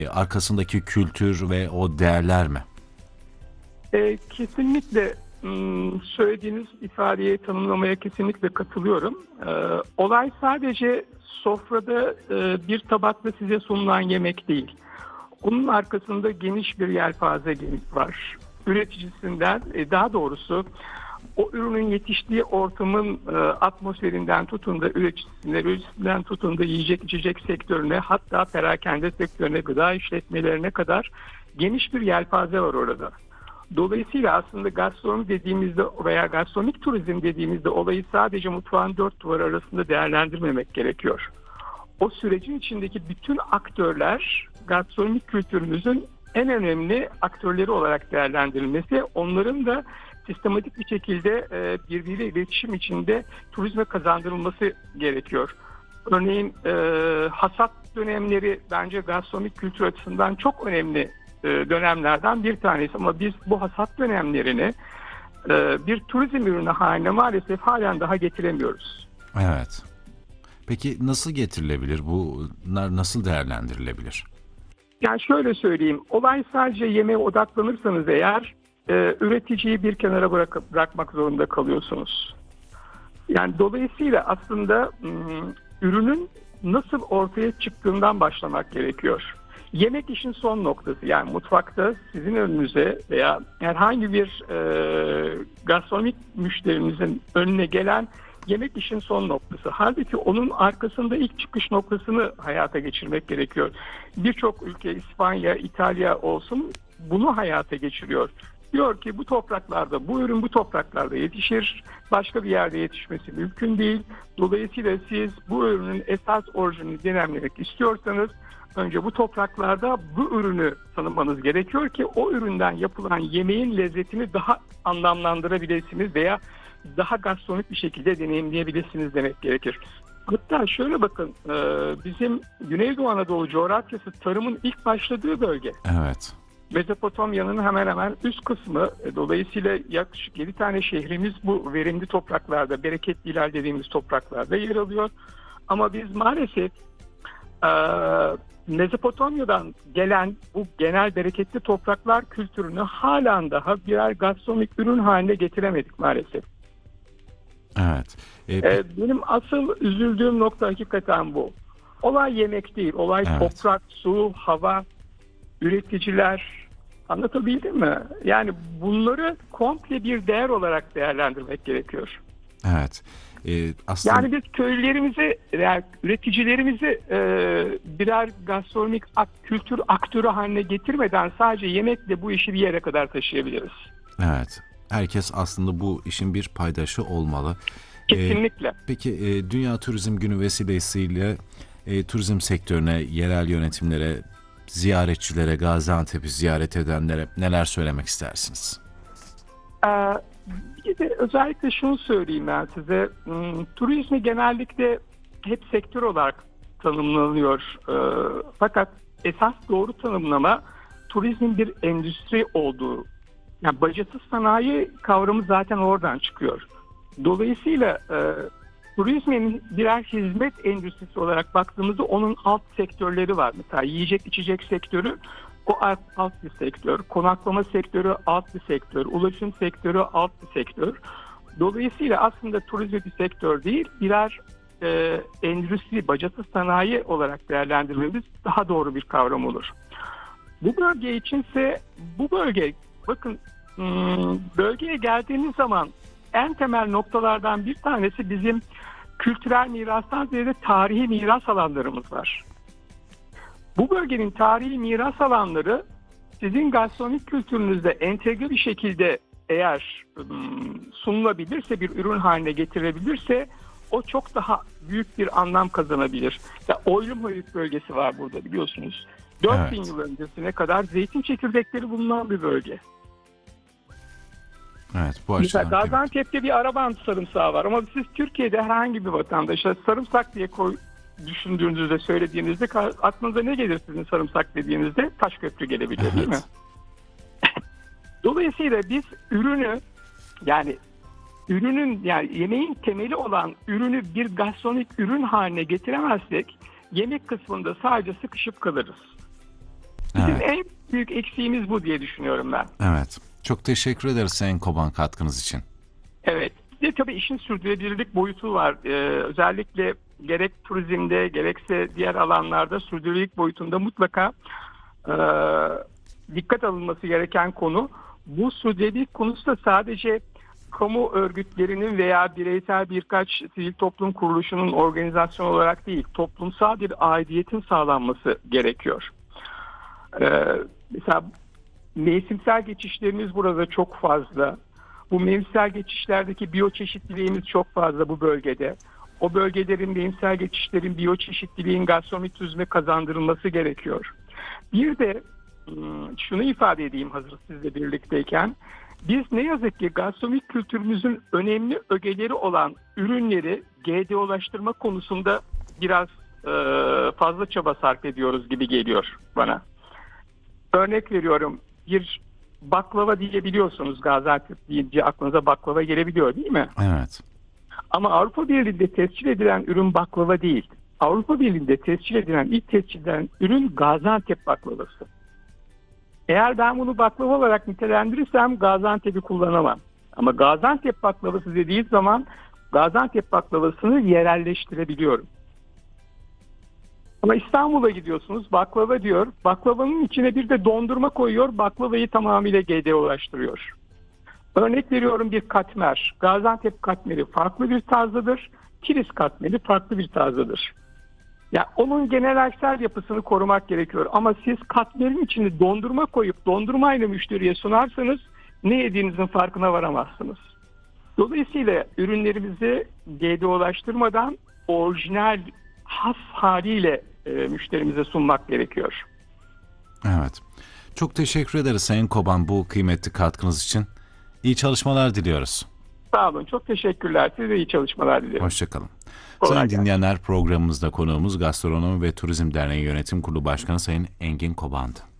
Arkasındaki kültür ve o değerler mi? Kesinlikle söylediğiniz ifadeye, tanımlamaya kesinlikle katılıyorum. Olay sadece sofrada bir tabakla size sunulan yemek değil. Onun arkasında geniş bir yelpaze var. Üreticisinden, daha doğrusu o ürünün yetiştiği ortamın atmosferinden tutun da üreticisinden tutun da yiyecek içecek sektörüne, hatta perakende sektörüne, gıda işletmelerine kadar geniş bir yelpaze var orada. Dolayısıyla aslında gastronomi dediğimizde veya gastronomik turizm dediğimizde olayı sadece mutfağın dört duvar arasında değerlendirmemek gerekiyor. O sürecin içindeki bütün aktörler gastronomik kültürümüzün en önemli aktörleri olarak değerlendirilmesi, onların da sistematik bir şekilde birbiriyle iletişim içinde turizme kazandırılması gerekiyor. Örneğin hasat dönemleri bence gastronomik kültür açısından çok önemli dönemlerden bir tanesi, ama biz bu hasat dönemlerini bir turizm ürünü haline maalesef halen daha getiremiyoruz. Evet. Peki nasıl getirilebilir? Bunlar nasıl değerlendirilebilir? Yani şöyle söyleyeyim, olay sadece yemeğe odaklanırsanız eğer üreticiyi bir kenara bırakmak zorunda kalıyorsunuz. Yani dolayısıyla aslında ürünün nasıl ortaya çıktığından başlamak gerekiyor. Yemek işin son noktası. Yani mutfakta sizin önünüze veya herhangi bir gastronomik müşterimizin önüne gelen yemek işin son noktası. Halbuki onun arkasında ilk çıkış noktasını hayata geçirmek gerekiyor. Birçok ülke, İspanya, İtalya olsun, bunu hayata geçiriyor. Diyor ki bu topraklarda, bu ürün bu topraklarda yetişir, başka bir yerde yetişmesi mümkün değil. Dolayısıyla siz bu ürünün esas orijinini deneyimlemek istiyorsanız önce bu topraklarda bu ürünü tanımanız gerekiyor ki o üründen yapılan yemeğin lezzetini daha anlamlandırabilirsiniz veya daha gastronomik bir şekilde deneyimleyebilirsiniz demek gerekir. Hatta şöyle bakın, bizim Güneydoğu Anadolu coğrafyası tarımın ilk başladığı bölge. Evet. Mezopotamya'nın hemen hemen üst kısmı, dolayısıyla yaklaşık 7 tane şehrimiz bu verimli topraklarda, bereketli ilal dediğimiz topraklarda yer alıyor. Ama biz maalesef Mezopotamya'dan gelen bu genel bereketli topraklar kültürünü halen daha birer gastronomik ürün haline getiremedik maalesef. Evet. Benim asıl üzüldüğüm nokta hakikaten bu. Olay yemek değil, olay Evet. toprak, su, hava, üreticiler. Anlatabildim mi? Yani bunları komple bir değer olarak değerlendirmek gerekiyor. Evet. Aslında Yani biz köylülerimizi, yani üreticilerimizi birer gastronomik kültür aktörü haline getirmeden sadece yemekle bu işi bir yere kadar taşıyabiliriz. evet. Herkes aslında bu işin bir paydaşı olmalı. Kesinlikle. Peki Dünya Turizm Günü vesilesiyle turizm sektörüne, yerel yönetimlere, ziyaretçilere, Gaziantep'i ziyaret edenlere neler söylemek istersiniz? Ee, Bir de özellikle şunu söyleyeyim ben size. Turizmi genellikle hep sektör olarak tanımlanıyor. Fakat esas doğru tanımlama turizmin bir endüstri olduğu. Yani bacasız sanayi kavramı zaten oradan çıkıyor. Dolayısıyla turizmin birer hizmet endüstrisi olarak baktığımızda onun alt sektörleri var. Mesela yiyecek içecek sektörü, o alt bir sektör. Konaklama sektörü alt bir sektör. Ulaşım sektörü alt bir sektör. Dolayısıyla aslında turizm bir sektör değil, birer endüstri, bacasız sanayi olarak değerlendirmemiz daha doğru bir kavram olur. Bu bölge içinse, bu bölge, bakın, bölgeye geldiğiniz zaman en temel noktalardan bir tanesi bizim kültürel mirastan ziyade tarihi miras alanlarımız var. Bu bölgenin tarihi miras alanları sizin gastronomik kültürünüzde entegre bir şekilde eğer sunulabilirse, bir ürün haline getirebilirse o çok daha büyük bir anlam kazanabilir. Ya, Oylumhöyük bölgesi var burada, biliyorsunuz. 4000 Evet. yıl öncesine kadar zeytin çekirdekleri bulunan bir bölge. Evet, bu Mesela açıdan kıymetli. Gaziantep'te bir Arabant sarımsağı var, ama siz Türkiye'de herhangi bir vatandaşa sarımsak diye düşündüğünüzde, söylediğinizde aklınıza ne gelir sizin sarımsak dediğinizde? Taşköprü gelebilir, değil mi? Evet. Dolayısıyla biz yani yani yemeğin temeli olan ürünü bir gastronomik ürün haline getiremezsek yemek kısmında sadece sıkışıp kalırız. Evet. en büyük eksiğimiz bu diye düşünüyorum ben. Evet. Çok teşekkür ederiz Sayın Koban katkınız için. Evet. Bir de tabii işin sürdürülebilirlik boyutu var. Özellikle gerek turizmde gerekse diğer alanlarda sürdürülebilirlik boyutunda mutlaka e, dikkat alınması gereken konu. Bu sürdürülebilirlik konusu da sadece kamu örgütlerinin veya bireysel birkaç sivil toplum kuruluşunun organizasyon olarak değil, toplumsal bir aidiyetin sağlanması gerekiyor. Mesela mevsimsel geçişlerimiz burada çok fazla. Bu mevsimsel geçişlerdeki biyoçeşitliliğimiz çok fazla bu bölgede. O bölgelerin mevsimsel geçişlerin biyoçeşitliliğin gastronomik turizme kazandırılması gerekiyor. Bir de şunu ifade edeyim hazır sizle birlikteyken. Biz ne yazık ki gastronomik kültürümüzün önemli ögeleri olan ürünleri GDO'laştırma konusunda biraz fazla çaba sarf ediyoruz gibi geliyor bana. Örnek veriyorum, bir baklava diyebiliyorsunuz. Gaziantep deyince aklınıza baklava gelebiliyor değil mi? Evet. Ama Avrupa Birliği'nde tescil edilen ürün baklava değil. Avrupa Birliği'nde tescil edilen, ilk tescil edilen ürün Gaziantep baklavası. Eğer ben bunu baklava olarak nitelendirirsem Gaziantep'i kullanamam. Ama Gaziantep baklavası dediği zaman Gaziantep baklavasını yerelleştirebiliyorum. Ama İstanbul'a gidiyorsunuz, baklava diyor. Baklavanın içine bir de dondurma koyuyor, baklavayı tamamıyla GDO'laştırıyor. Örnek veriyorum, bir katmer. Gaziantep katmeri farklı bir tarzdadır. Kilis katmeri farklı bir tarzdadır. Ya onun genelsel yapısını korumak gerekiyor. Ama siz katmerin içine dondurma koyup dondurmayla müşteriye sunarsanız ne yediğinizin farkına varamazsınız. Dolayısıyla ürünlerimizi GDO'laştırmadan orijinal has haliyle müşterimize sunmak gerekiyor. Evet. Çok teşekkür ederiz Sayın Koban bu kıymetli katkınız için. İyi çalışmalar diliyoruz. Sağ olun. Çok teşekkürler. Size iyi çalışmalar diliyorum. Hoşçakalın. Kolay Sayın gelsin. dinleyenler, programımızda konuğumuz Gastronomi ve Turizm Derneği Yönetim Kurulu Başkanı Sayın Engin Koban'dı.